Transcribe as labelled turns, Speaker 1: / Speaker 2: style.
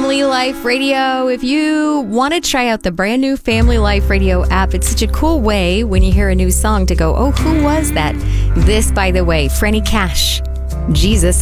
Speaker 1: Family Life Radio. If you want to try out the brand new Family Life Radio app, it's such a cool way when you hear a new song to go, oh, who was that? This, by the way, Franny Cash, Jesus